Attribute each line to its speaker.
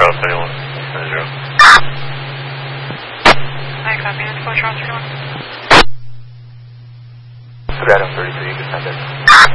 Speaker 1: Charles 31. 0.
Speaker 2: I copy, info Charles 31.
Speaker 1: Stratum 33, you can send it.